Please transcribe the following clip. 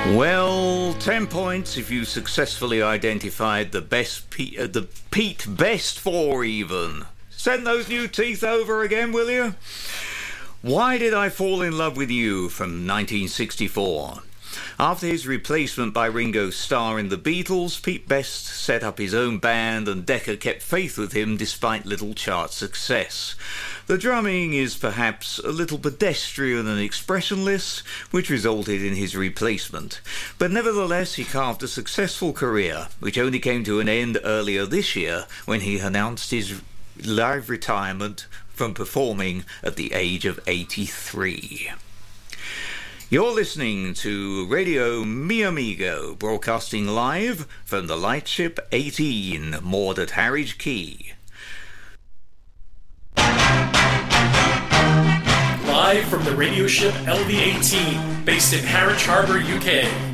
Well, 10 points if you successfully identified the Pete Best 4 even. Send those new teeth over again, will you? Why Did I Fall in Love with You from 1964. After his replacement by Ringo Starr in the Beatles, Pete Best set up his own band and Decca kept faith with him despite little chart success. The drumming is perhaps a little pedestrian and expressionless, which resulted in his replacement. But nevertheless, he carved a successful career, which only came to an end earlier this year when he announced his live retirement from performing at the age of 83. You're listening to Radio Mi Amigo, broadcasting live from the Lightship 18, moored at Harwich Quay. Live from the radio ship LV-18, based in Harwich Harbour, UK.